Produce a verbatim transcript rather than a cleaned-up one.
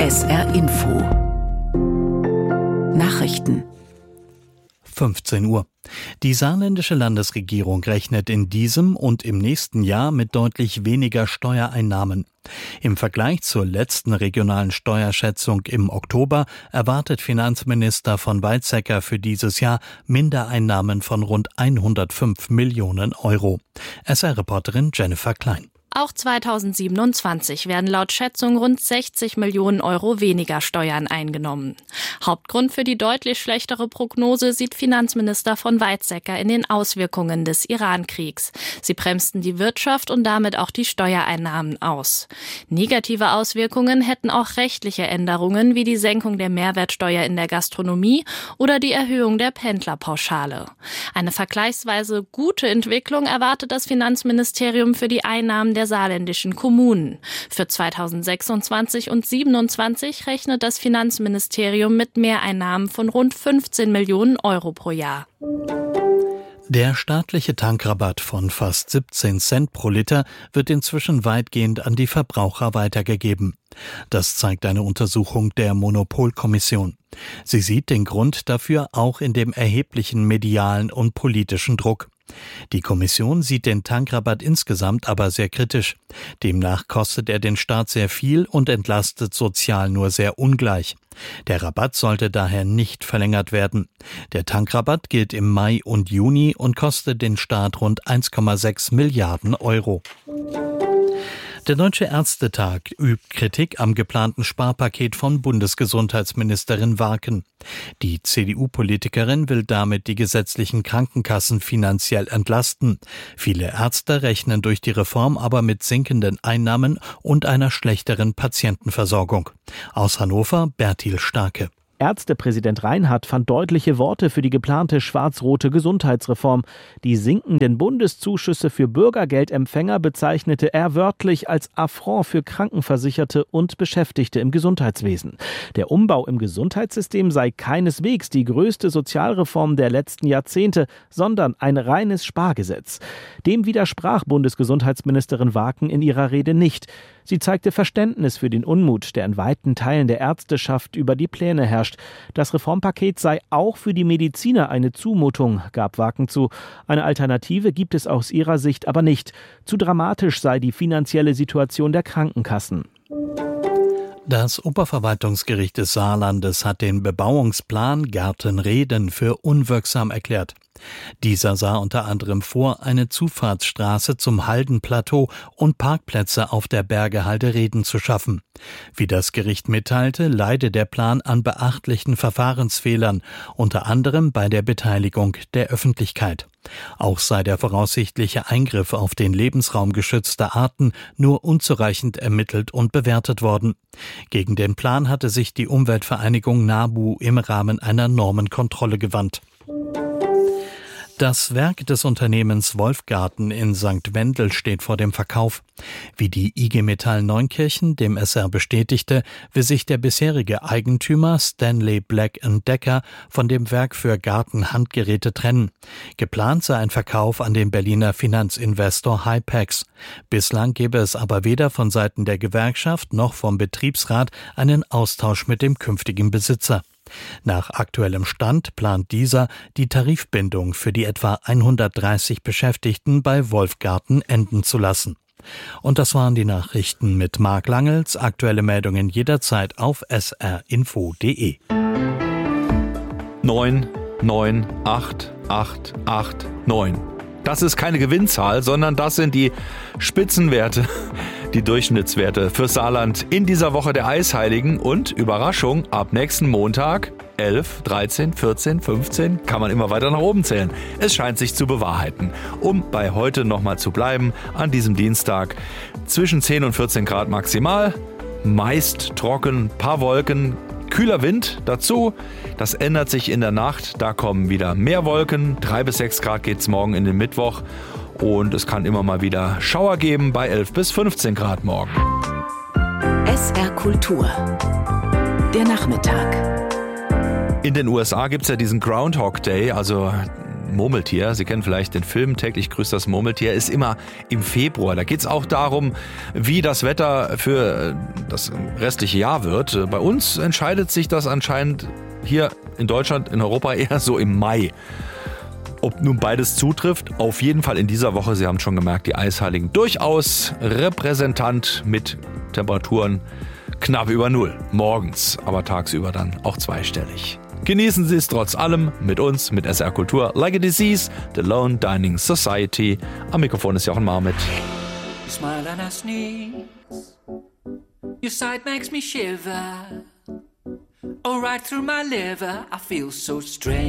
S R Info Nachrichten fünfzehn Uhr. Die saarländische Landesregierung rechnet in diesem und im nächsten Jahr mit deutlich weniger Steuereinnahmen. Im Vergleich zur letzten regionalen Steuerschätzung im Oktober erwartet Finanzminister von Weizsäcker für dieses Jahr Mindereinnahmen von rund hundertfünf Millionen Euro. S R-Reporterin Jennifer Klein. Auch zweitausendsiebenundzwanzig werden laut Schätzung rund sechzig Millionen Euro weniger Steuern eingenommen. Hauptgrund für die deutlich schlechtere Prognose sieht Finanzminister von Weizsäcker in den Auswirkungen des Iran-Kriegs. Sie bremsten die Wirtschaft und damit auch die Steuereinnahmen aus. Negative Auswirkungen hätten auch rechtliche Änderungen wie die Senkung der Mehrwertsteuer in der Gastronomie oder die Erhöhung der Pendlerpauschale. Eine vergleichsweise gute Entwicklung erwartet das Finanzministerium für die Einnahmen der saarländischen Kommunen. Für zweitausendsechsundzwanzig und siebenundzwanzig rechnet das Finanzministerium mit Mehreinnahmen von rund fünfzehn Millionen Euro pro Jahr. Der staatliche Tankrabatt von fast siebzehn Cent pro Liter wird inzwischen weitgehend an die Verbraucher weitergegeben. Das zeigt eine Untersuchung der Monopolkommission. Sie sieht den Grund dafür auch in dem erheblichen medialen und politischen Druck. Die Kommission sieht den Tankrabatt insgesamt aber sehr kritisch. Demnach kostet er den Staat sehr viel und entlastet sozial nur sehr ungleich. Der Rabatt sollte daher nicht verlängert werden. Der Tankrabatt gilt im Mai und Juni und kostet den Staat rund eins Komma sechs Milliarden Euro. Der Deutsche Ärztetag übt Kritik am geplanten Sparpaket von Bundesgesundheitsministerin Warken. Die C D U-Politikerin will damit die gesetzlichen Krankenkassen finanziell entlasten. Viele Ärzte rechnen durch die Reform aber mit sinkenden Einnahmen und einer schlechteren Patientenversorgung. Aus Hannover Bertil Starke. Ärztepräsident Reinhardt fand deutliche Worte für die geplante schwarz-rote Gesundheitsreform. Die sinkenden Bundeszuschüsse für Bürgergeldempfänger bezeichnete er wörtlich als Affront für Krankenversicherte und Beschäftigte im Gesundheitswesen. Der Umbau im Gesundheitssystem sei keineswegs die größte Sozialreform der letzten Jahrzehnte, sondern ein reines Spargesetz. Dem widersprach Bundesgesundheitsministerin Warken in ihrer Rede nicht. Sie zeigte Verständnis für den Unmut, der in weiten Teilen der Ärzteschaft über die Pläne herrscht. Das Reformpaket sei auch für die Mediziner eine Zumutung, gab Warken zu. Eine Alternative gibt es aus ihrer Sicht aber nicht. Zu dramatisch sei die finanzielle Situation der Krankenkassen. Das Oberverwaltungsgericht des Saarlandes hat den Bebauungsplan Gartenreden für unwirksam erklärt. Dieser sah unter anderem vor, eine Zufahrtsstraße zum Haldenplateau und Parkplätze auf der Bergehalde Reden zu schaffen. Wie das Gericht mitteilte, leide der Plan an beachtlichen Verfahrensfehlern, unter anderem bei der Beteiligung der Öffentlichkeit. Auch sei der voraussichtliche Eingriff auf den Lebensraum geschützter Arten nur unzureichend ermittelt und bewertet worden. Gegen den Plan hatte sich die Umweltvereinigung NABU im Rahmen einer Normenkontrolle gewandt. Das Werk des Unternehmens Wolfgarten in Sankt Wendel steht vor dem Verkauf. Wie die I G Metall Neunkirchen dem S R bestätigte, will sich der bisherige Eigentümer Stanley Black and Decker von dem Werk für Gartenhandgeräte trennen. Geplant sei ein Verkauf an den Berliner Finanzinvestor Hypex. Bislang gäbe es aber weder von Seiten der Gewerkschaft noch vom Betriebsrat einen Austausch mit dem künftigen Besitzer. Nach aktuellem Stand plant dieser, die Tarifbindung für die etwa hundertdreißig Beschäftigten bei Wolfgarten enden zu lassen. Und das waren die Nachrichten mit Marc Langels. Aktuelle Meldungen jederzeit auf s r info punkt d e. neun neun acht acht acht neun. Das ist keine Gewinnzahl, sondern das sind die Spitzenwerte, die Durchschnittswerte für Saarland in dieser Woche der Eisheiligen. Und Überraschung, ab nächsten Montag elf, dreizehn, vierzehn, fünfzehn kann man immer weiter nach oben zählen. Es scheint sich zu bewahrheiten. Um bei heute nochmal zu bleiben, an diesem Dienstag zwischen zehn und vierzehn Grad maximal, meist trocken, paar Wolken, kühler Wind dazu. Das ändert sich in der Nacht, da kommen wieder mehr Wolken, drei bis sechs Grad geht es morgen in den Mittwoch und es kann immer mal wieder Schauer geben bei elf bis fünfzehn Grad morgen. S R Kultur. Der Nachmittag. In den U S A gibt es ja diesen Groundhog Day, also Murmeltier. Sie kennen vielleicht den Film Täglich grüßt das Murmeltier, ist immer im Februar. Da geht es auch darum, wie das Wetter für das restliche Jahr wird. Bei uns entscheidet sich das anscheinend hier in Deutschland, in Europa eher so im Mai. Ob nun beides zutrifft, auf jeden Fall in dieser Woche, Sie haben schon gemerkt, die Eisheiligen durchaus repräsentant mit Temperaturen knapp über Null. Morgens, aber tagsüber dann auch zweistellig. Genießen Sie es trotz allem mit uns, mit S R Kultur. Like a Disease, The Lone Dining Society. Am Mikrofon ist Jochen Marmit. You smile and I sneeze. Your sight makes me shiver. Oh, right through my liver, I feel so strange.